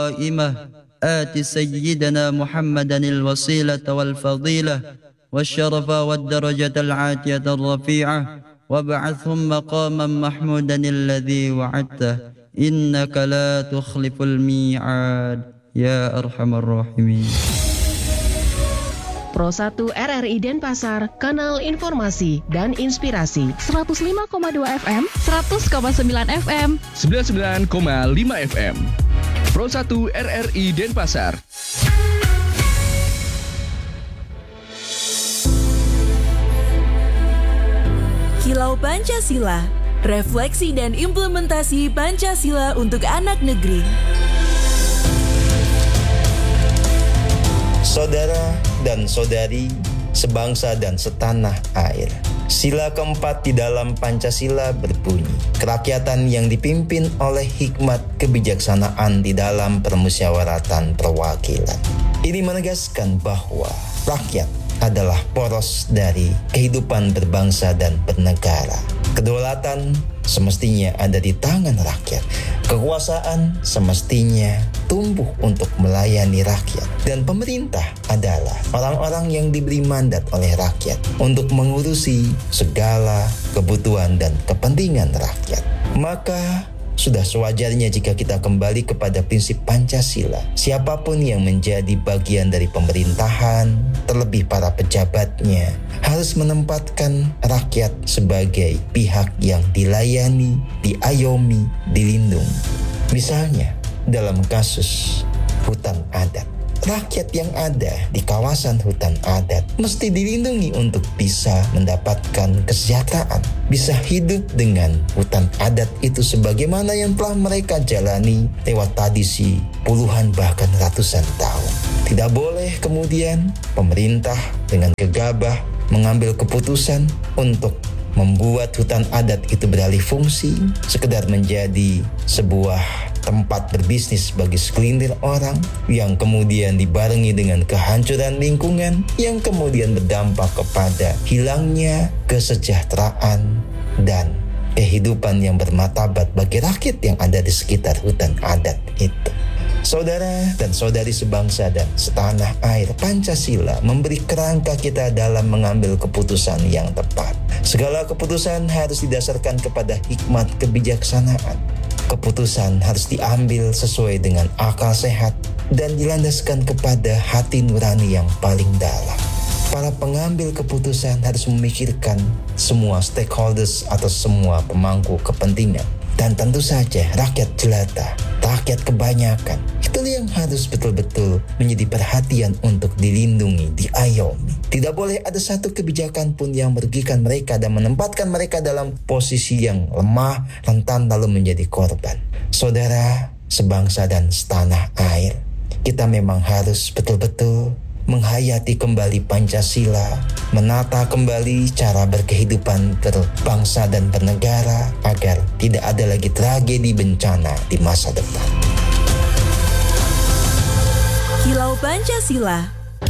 قائمة آت سيدنا محمدا الوسيلة والفضيلة والشرف والدرجة العاتية الرفيعة وابعثهم مقاما محمودا الذي وعدته إنك لا تخلف الميعاد يا أرحم الراحمين. Pro 1 RRI Denpasar, kanal informasi dan inspirasi. 105,2 FM, 100,9 FM, 99,5 FM. Pro 1 RRI Denpasar. Kilau Pancasila, refleksi dan implementasi Pancasila untuk anak negeri. Saudara dan saudari, sebangsa dan setanah air. Sila keempat di dalam Pancasila berbunyi, kerakyatan yang dipimpin oleh hikmat kebijaksanaan di dalam permusyawaratan perwakilan. Ini menegaskan bahwa rakyat adalah poros dari kehidupan berbangsa dan bernegara. Kedaulatan semestinya ada di tangan rakyat. Kekuasaan semestinya tumbuh untuk melayani rakyat. Dan pemerintah adalah orang-orang yang diberi mandat oleh rakyat untuk mengurusi segala kebutuhan dan kepentingan rakyat. Maka sudah sewajarnya jika kita kembali kepada prinsip Pancasila. Siapapun yang menjadi bagian dari pemerintahan, terlebih para pejabatnya, harus menempatkan rakyat sebagai pihak yang dilayani, diayomi, dilindungi. Misalnya, dalam kasus hutan adat. Rakyat yang ada di kawasan hutan adat mesti dilindungi untuk bisa mendapatkan kesejahteraan, bisa hidup dengan hutan adat itu sebagaimana yang telah mereka jalani lewat tradisi puluhan bahkan ratusan tahun. Tidak boleh kemudian pemerintah dengan gegabah mengambil keputusan untuk membuat hutan adat itu beralih fungsi, sekedar menjadi sebuah tempat berbisnis bagi segelintir orang, yang kemudian dibarengi dengan kehancuran lingkungan, yang kemudian berdampak kepada hilangnya kesejahteraan dan kehidupan yang bermartabat bagi rakyat yang ada di sekitar hutan adat itu. Saudara dan saudari sebangsa dan setanah air, Pancasila memberi kerangka kita dalam mengambil keputusan yang tepat. Segala keputusan harus didasarkan kepada hikmat kebijaksanaan. Keputusan harus diambil sesuai dengan akal sehat dan dilandaskan kepada hati nurani yang paling dalam. Para pengambil keputusan harus memikirkan semua stakeholders atau semua pemangku kepentingan. Dan tentu saja rakyat jelata, rakyat kebanyakan, itu yang harus betul-betul menjadi perhatian untuk dilindungi, diayomi. Tidak boleh ada satu kebijakan pun yang merugikan mereka dan menempatkan mereka dalam posisi yang lemah, rentan lalu menjadi korban. Saudara, sebangsa dan setanah air, kita memang harus betul-betul menghayati kembali Pancasila, menata kembali cara berkehidupan berbangsa dan bernegara agar tidak ada lagi tragedi bencana di masa depan. Kilau Pancasila.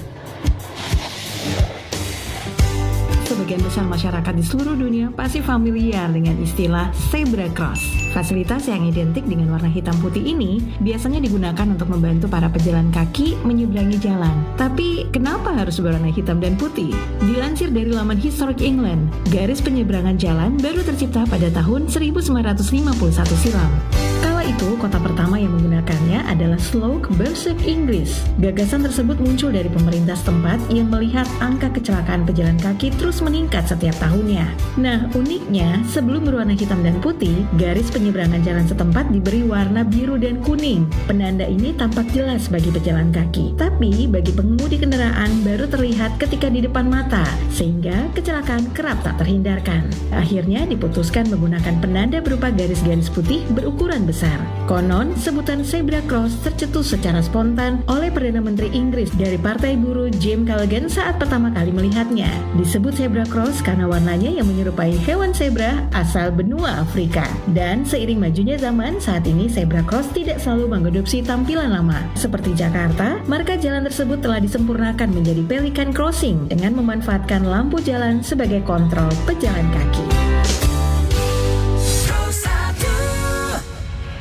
Sebagian besar masyarakat di seluruh dunia pasti familiar dengan istilah zebra cross. Fasilitas yang identik dengan warna hitam putih ini biasanya digunakan untuk membantu para pejalan kaki menyeberangi jalan. Tapi kenapa harus berwarna hitam dan putih? Dilansir dari laman Historic England, garis penyeberangan jalan baru tercipta pada tahun 1951 silam. Kala itu, kota pertama yang menggunakannya adalah Slough, Berkshire, Inggris. Gagasan tersebut muncul dari pemerintah setempat yang melihat angka kecelakaan pejalan kaki terus meningkat setiap tahunnya. Nah, uniknya, sebelum berwarna hitam dan putih, garis penyeberangan jalan setempat diberi warna biru dan kuning. Penanda ini tampak jelas bagi pejalan kaki, tapi bagi pengemudi kendaraan baru terlihat ketika di depan mata, sehingga kecelakaan kerap tak terhindarkan. Akhirnya diputuskan menggunakan penanda berupa garis-garis putih berukuran besar. Konon, sebutan zebra cross tercetus secara spontan oleh Perdana Menteri Inggris dari Partai Buruh James Callaghan saat pertama kali melihatnya. Disebut zebra cross karena warnanya yang menyerupai hewan zebra asal benua Afrika. Dan seiring majunya zaman, saat ini zebra cross tidak selalu mengadopsi tampilan lama. Seperti Jakarta, marka jalan tersebut telah disempurnakan menjadi Pelican Crossing dengan memanfaatkan lampu jalan sebagai kontrol pejalan kaki.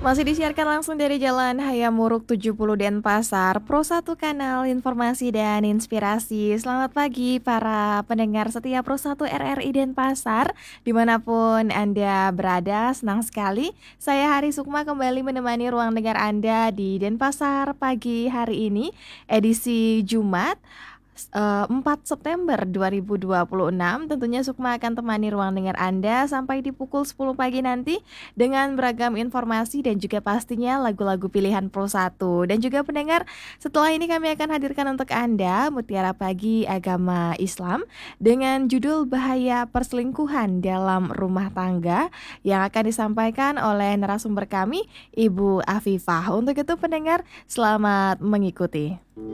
Masih disiarkan langsung dari Jalan Hayamuruk 70 Denpasar, Pro 1 Kanal Informasi dan Inspirasi. Selamat pagi para pendengar setia Pro 1 RRI Denpasar, dimanapun Anda berada. Senang sekali saya Hari Sukma kembali menemani ruang dengar Anda di Denpasar pagi hari ini, edisi Jumat 4 September 2026. Tentunya Sukma akan temani ruang dengar Anda sampai di pukul 10 pagi nanti dengan beragam informasi dan juga pastinya lagu-lagu pilihan Pro 1. Dan juga pendengar, setelah ini kami akan hadirkan untuk Anda Mutiara Pagi Agama Islam dengan judul Bahaya Perselingkuhan dalam Rumah Tangga yang akan disampaikan oleh narasumber kami, Ibu Afifah. Untuk itu pendengar, selamat mengikuti.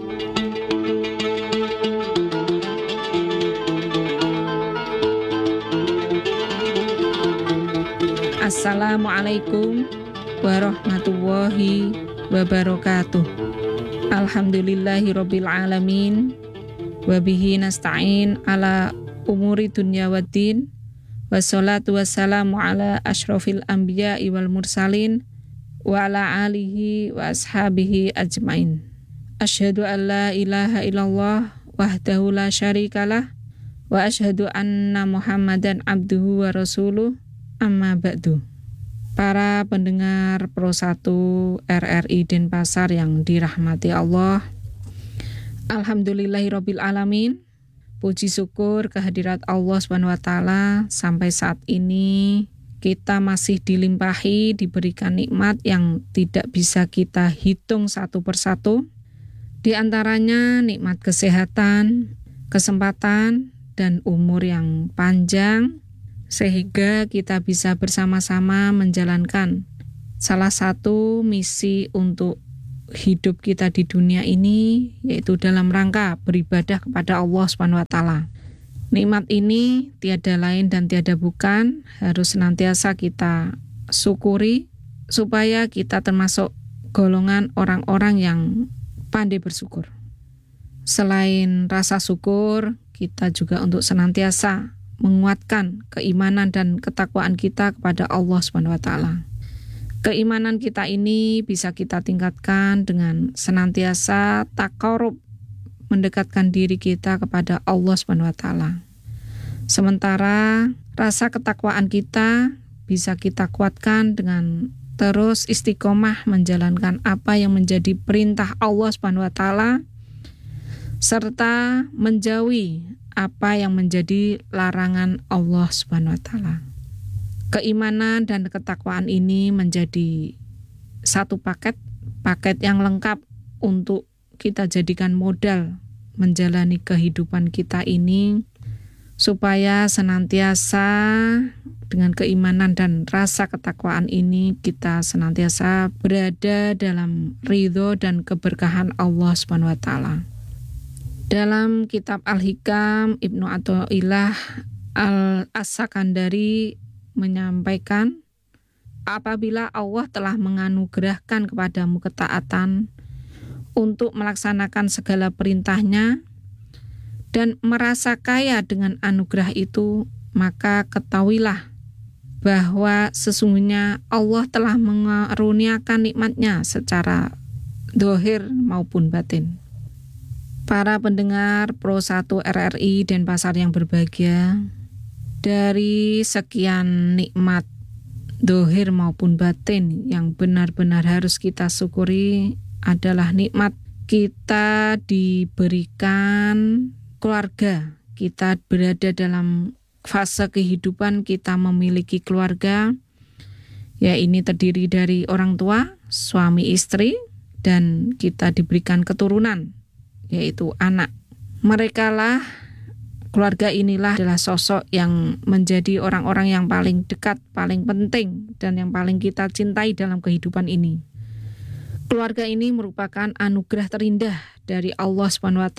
Assalamualaikum warahmatullahi wabarakatuh. Alhamdulillahirabbil alamin. Wabihi nasta'in ala umuri dunya waddin. Wassalatu wassalamu ala asyrafil anbiya'i wal mursalin wa ala alihi wa ashabihi ajmain. Asyhadu an la ilaha illallah wahdahu la syarikalah wa asyhadu anna Muhammadan abduhu wa rasuluh. Amma ba'du. Para pendengar Pro 1 RRI Denpasar yang dirahmati Allah, alhamdulillahirabbil alamin. Puji syukur kehadirat Allah SWT sampai saat ini kita masih dilimpahi, diberikan nikmat yang tidak bisa kita hitung satu persatu. Di antaranya nikmat kesehatan, kesempatan, dan umur yang panjang, sehingga kita bisa bersama-sama menjalankan salah satu misi untuk hidup kita di dunia ini, yaitu dalam rangka beribadah kepada Allah SWT. Nikmat ini tiada lain dan tiada bukan, harus senantiasa kita syukuri supaya kita termasuk golongan orang-orang yang pandai bersyukur. Selain rasa syukur, kita juga untuk senantiasa menguatkan keimanan dan ketakwaan kita kepada Allah SWT. Keimanan kita ini bisa kita tingkatkan dengan senantiasa taqarrub, mendekatkan diri kita kepada Allah SWT. Sementara rasa ketakwaan kita bisa kita kuatkan dengan terus istiqomah menjalankan apa yang menjadi perintah Allah SWT serta menjauhi apa yang menjadi larangan Allah SWT. Keimanan dan ketakwaan ini menjadi satu paket yang lengkap untuk kita jadikan modal menjalani kehidupan kita ini, supaya senantiasa dengan keimanan dan rasa ketakwaan ini kita senantiasa berada dalam ridho dan keberkahan Allah SWT. Dalam kitab Al-Hikam, Ibnu Athaillah Al-As-Sakandari menyampaikan, apabila Allah telah menganugerahkan kepadamu ketaatan untuk melaksanakan segala perintahnya dan merasa kaya dengan anugerah itu, maka ketahuilah bahwa sesungguhnya Allah telah mengaruniakan nikmatnya secara zahir maupun batin. Para pendengar Pro 1 RRI Denpasar yang berbahagia, dari sekian nikmat zahir maupun batin yang benar-benar harus kita syukuri adalah nikmat kita diberikan keluarga. Kita berada dalam fase kehidupan kita memiliki keluarga, ya ini terdiri dari orang tua, suami istri, dan kita diberikan keturunan, yaitu anak. Merekalah, keluarga inilah adalah sosok yang menjadi orang-orang yang paling dekat, paling penting, dan yang paling kita cintai dalam kehidupan ini. Keluarga ini merupakan anugerah terindah dari Allah SWT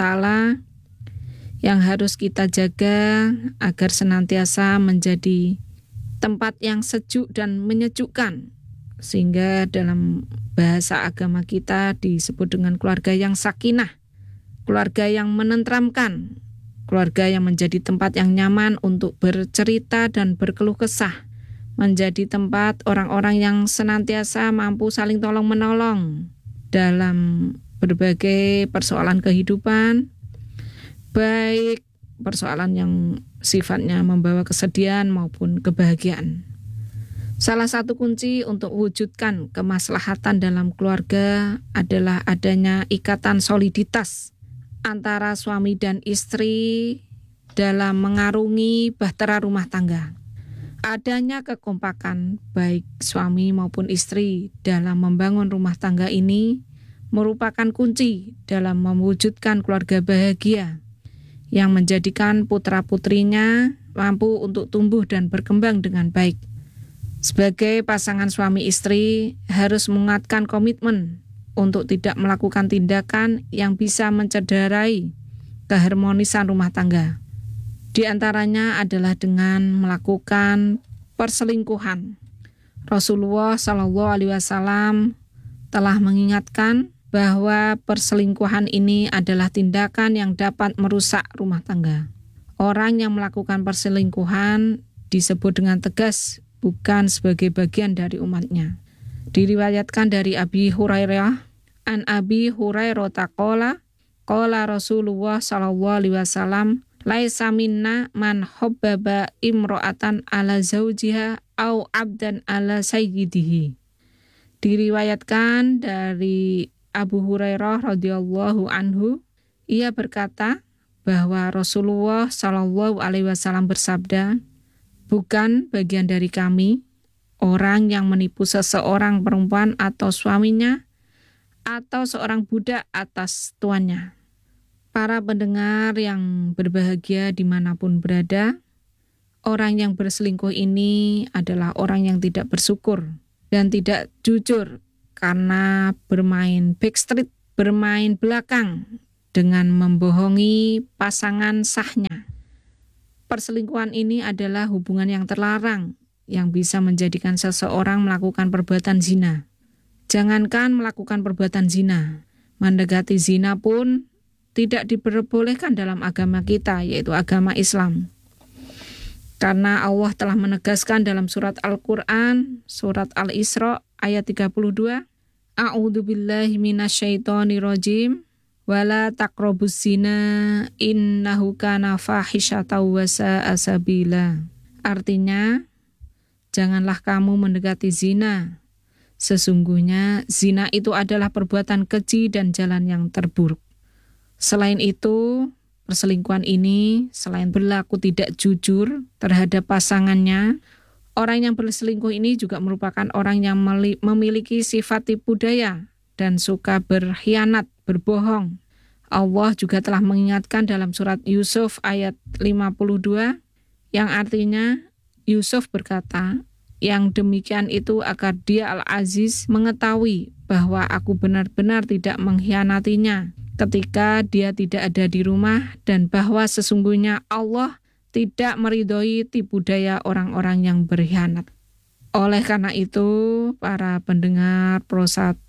yang harus kita jaga agar senantiasa menjadi tempat yang sejuk dan menyejukkan, sehingga dalam bahasa agama kita disebut dengan keluarga yang sakinah, keluarga yang menenteramkan, keluarga yang menjadi tempat yang nyaman untuk bercerita dan berkeluh kesah, menjadi tempat orang-orang yang senantiasa mampu saling tolong-menolong dalam berbagai persoalan kehidupan, baik persoalan yang sifatnya membawa kesedihan maupun kebahagiaan. Salah satu kunci untuk wujudkan kemaslahatan dalam keluarga adalah adanya ikatan soliditas antara suami dan istri dalam mengarungi bahtera rumah tangga. Adanya kekompakan baik suami maupun istri dalam membangun rumah tangga ini merupakan kunci dalam mewujudkan keluarga bahagia yang menjadikan putra-putrinya mampu untuk tumbuh dan berkembang dengan baik. Sebagai pasangan suami istri harus menguatkan komitmen untuk tidak melakukan tindakan yang bisa mencederai keharmonisan rumah tangga. Di antaranya adalah dengan melakukan perselingkuhan. Rasulullah SAW telah mengingatkan bahwa perselingkuhan ini adalah tindakan yang dapat merusak rumah tangga. Orang yang melakukan perselingkuhan disebut dengan tegas bukan sebagai bagian dari umatnya. Diriwayatkan dari Abi Hurairah, an Abi Hurairah taqala, qala Rasulullah SAW, laisa minna man hobbaba imro'atan ala zawjiha au abdan ala sayyidihi. Diriwayatkan dari Abu Hurairah radhiyallahu anhu, ia berkata bahwa Rasulullah SAW bersabda, bukan bagian dari kami orang yang menipu seseorang perempuan atau suaminya atau seorang budak atas tuannya. Para pendengar yang berbahagia dimanapun berada, orang yang berselingkuh ini adalah orang yang tidak bersyukur dan tidak jujur karena bermain backstreet, bermain belakang dengan membohongi pasangan sahnya. Perselingkuhan ini adalah hubungan yang terlarang yang bisa menjadikan seseorang melakukan perbuatan zina. Jangankan melakukan perbuatan zina, mendekati zina pun tidak diperbolehkan dalam agama kita, yaitu agama Islam. Karena Allah telah menegaskan dalam surat Al-Quran, surat Al-Isra ayat 32, A'udzu billahi minasyaitonir rajim. Wala taqrabuz zina innahu kana fahisyatan wa sa'a sabila. Artinya, janganlah kamu mendekati zina. Sesungguhnya zina itu adalah perbuatan keji dan jalan yang terburuk. Selain itu, perselingkuhan ini selain berlaku tidak jujur terhadap pasangannya, orang yang berselingkuh ini juga merupakan orang yang memiliki sifat tipu daya dan suka berkhianat, berbohong. Allah juga telah mengingatkan dalam surat Yusuf ayat 52 yang artinya Yusuf berkata, yang demikian itu agar dia Al-Aziz mengetahui bahwa aku benar-benar tidak mengkhianatinya ketika dia tidak ada di rumah dan bahwa sesungguhnya Allah tidak meridhoi tipu daya orang-orang yang berkhianat. Oleh karena itu, para pendengar Pro 1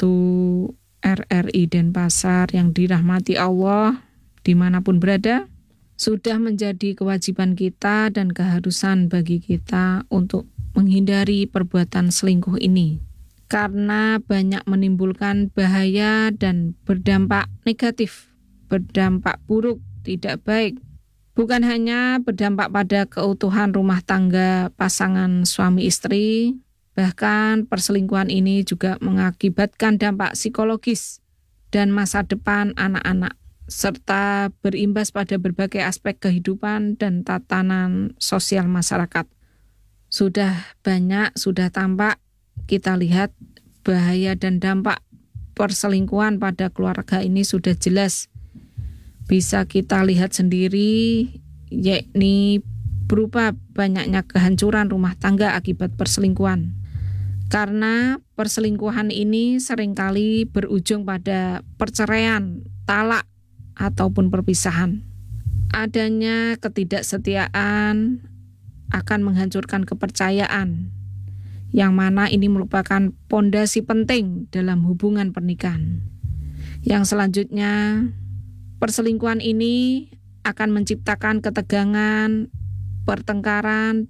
RRI Denpasar yang dirahmati Allah dimanapun berada, sudah menjadi kewajiban kita dan keharusan bagi kita untuk menghindari perbuatan selingkuh ini. Karena banyak menimbulkan bahaya dan berdampak negatif, berdampak buruk, tidak baik. Bukan hanya berdampak pada keutuhan rumah tangga pasangan suami istri, bahkan perselingkuhan ini juga mengakibatkan dampak psikologis dan masa depan anak-anak, serta berimbas pada berbagai aspek kehidupan dan tatanan sosial masyarakat. Sudah tampak kita lihat bahaya dan dampak perselingkuhan pada keluarga ini sudah jelas. Bisa kita lihat sendiri, yakni berupa banyaknya kehancuran rumah tangga akibat perselingkuhan. Karena perselingkuhan ini seringkali berujung pada perceraian, talak, ataupun perpisahan. Adanya ketidaksetiaan akan menghancurkan kepercayaan, yang mana ini merupakan pondasi penting dalam hubungan pernikahan. Yang selanjutnya, perselingkuhan ini akan menciptakan ketegangan, pertengkaran, dan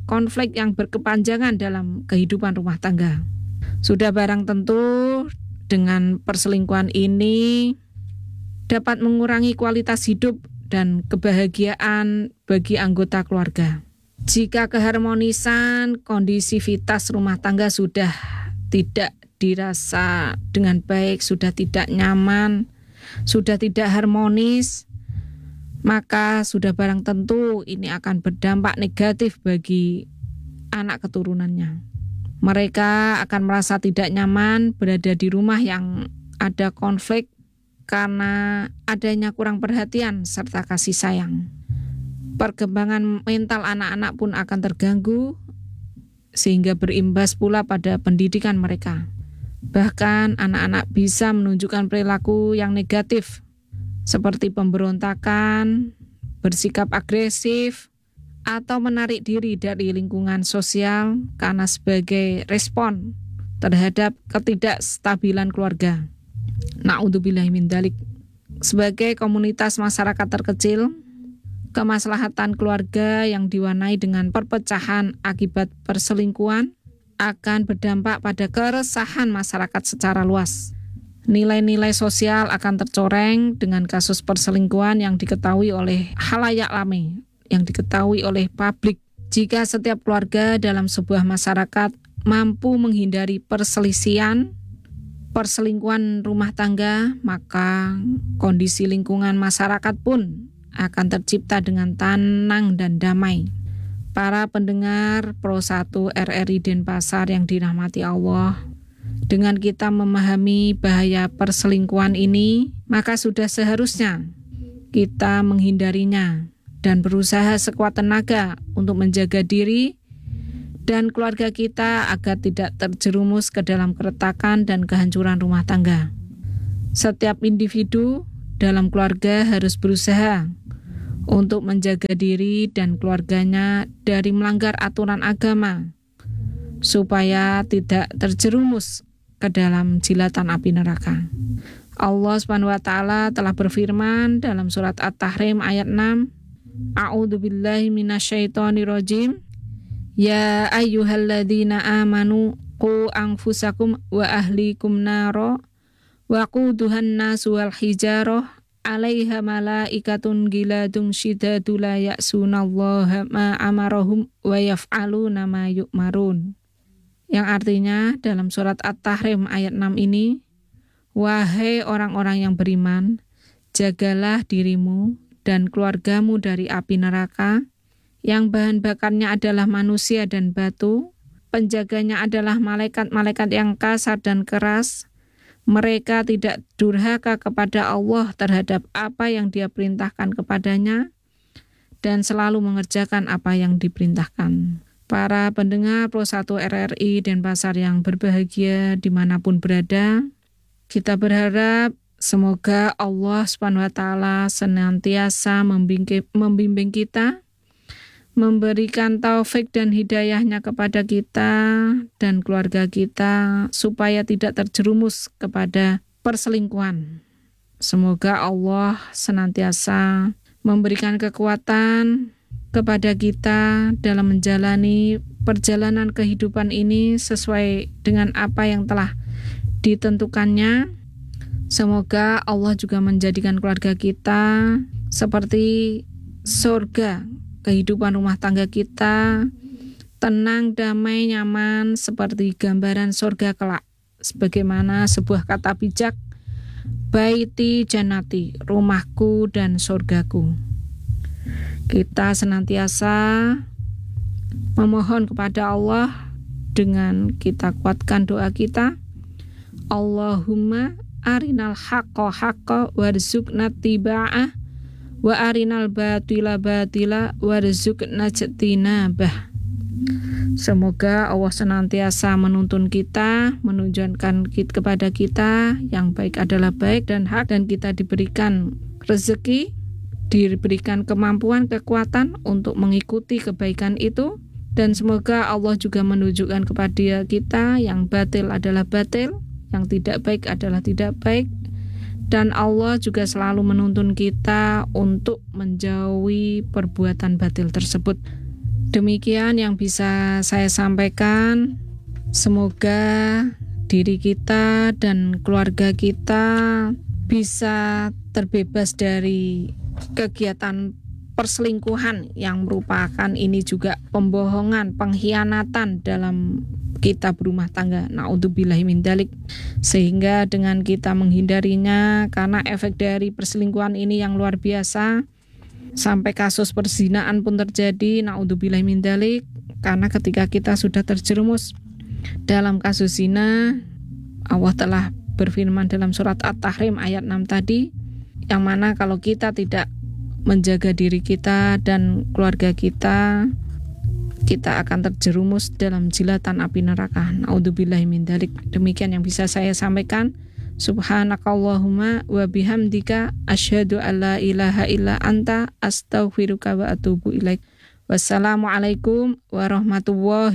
konflik yang berkepanjangan dalam kehidupan rumah tangga. Sudah barang tentu dengan perselingkuhan ini dapat mengurangi kualitas hidup dan kebahagiaan bagi anggota keluarga. Jika keharmonisan kondisivitas rumah tangga sudah tidak dirasa dengan baik, sudah tidak nyaman, sudah tidak harmonis, maka sudah barang tentu ini akan berdampak negatif bagi anak keturunannya. Mereka akan merasa tidak nyaman berada di rumah yang ada konflik karena adanya kurang perhatian serta kasih sayang. Perkembangan mental anak-anak pun akan terganggu sehingga berimbas pula pada pendidikan mereka. Bahkan anak-anak bisa menunjukkan perilaku yang negatif seperti pemberontakan, bersikap agresif, atau menarik diri dari lingkungan sosial karena sebagai respon terhadap ketidakstabilan keluarga. Na'udzubillahi min dzalik. Sebagai komunitas masyarakat terkecil, kemaslahatan keluarga yang diwarnai dengan perpecahan akibat perselingkuhan akan berdampak pada keresahan masyarakat secara luas. Nilai-nilai sosial akan tercoreng dengan kasus perselingkuhan yang diketahui oleh khalayak ramai, yang diketahui oleh publik. Jika setiap keluarga dalam sebuah masyarakat mampu menghindari perselingkuhan rumah tangga, maka kondisi lingkungan masyarakat pun akan tercipta dengan tenang dan damai. Para pendengar Pro 1 RRI Denpasar yang dirahmati Allah, dengan kita memahami bahaya perselingkuhan ini, maka sudah seharusnya kita menghindarinya dan berusaha sekuat tenaga untuk menjaga diri dan keluarga kita agar tidak terjerumus ke dalam keretakan dan kehancuran rumah tangga. Setiap individu dalam keluarga harus berusaha untuk menjaga diri dan keluarganya dari melanggar aturan agama, supaya tidak terjerumus ke dalam jilatan api neraka. Allah SWT telah berfirman dalam surat At-Tahrim ayat 6, A'udzubillahi minasyaitonirrajim. Ya ayyuhalladzina amanu qu anfusakum wa ahlikum naro wa quduhan nasu wal hijarah 'alaiha malaikatun giladun syidadun la ya'sunallaha ma amarahum wa yaf'aluna ma yu'marun. Yang artinya dalam surat At-Tahrim ayat 6 ini, wahai orang-orang yang beriman, jagalah dirimu dan keluargamu dari api neraka yang bahan bakarnya adalah manusia dan batu, penjaganya adalah malaikat-malaikat yang kasar dan keras. Mereka tidak durhaka kepada Allah terhadap apa yang Dia perintahkan kepadanya dan selalu mengerjakan apa yang diperintahkan. Para pendengar Pro 1 RRI Denpasar yang berbahagia dimanapun berada, kita berharap semoga Allah SWT senantiasa membimbing kita, memberikan taufik dan hidayahnya kepada kita dan keluarga kita supaya tidak terjerumus kepada perselingkuhan. Semoga Allah senantiasa memberikan kekuatan kepada kita dalam menjalani perjalanan kehidupan ini sesuai dengan apa yang telah ditentukannya. Semoga Allah juga menjadikan keluarga kita seperti surga. Kehidupan rumah tangga kita tenang, damai, nyaman seperti gambaran surga kelak. Sebagaimana sebuah kata bijak, baiti jannati, rumahku dan surgaku. Kita senantiasa memohon kepada Allah dengan kita kuatkan doa kita. Allahumma arinal haqqa haqqa warzuqna tiba'ah wa arinal batila batila warzuqna ijtinabah. Semoga Allah senantiasa menuntun kita, menunjukkan kepada kita yang baik adalah baik dan hak, dan kita diberikan rezeki, diberikan kemampuan, kekuatan untuk mengikuti kebaikan itu, dan semoga Allah juga menunjukkan kepada kita yang batil adalah batil, yang tidak baik adalah tidak baik. Dan Allah juga selalu menuntun kita untuk menjauhi perbuatan batil tersebut. Demikian yang bisa saya sampaikan. Semoga diri kita dan keluarga kita bisa terbebas dari kegiatan perselingkuhan yang merupakan ini juga pembohongan, pengkhianatan dalam kita berumah tangga. Naudzubillahi min dzalik. Sehingga dengan kita menghindarinya, karena efek dari perselingkuhan ini yang luar biasa, sampai kasus perzinaan pun terjadi. Naudzubillahi min dzalik. Karena ketika kita sudah terjerumus dalam kasus zina, Allah telah berfirman dalam surat At-Tahrim ayat 6 tadi, yang mana kalau kita tidak menjaga diri kita dan keluarga kita akan terjerumus dalam jilatan api neraka. Naudzubillahi min dzalik. Demikian yang bisa saya sampaikan. Subhanakallahumma wa bihamdika asyhadu an la ilaha illa anta astaghfiruka wa atubu ilaik. Wassalamualaikum warahmatullahi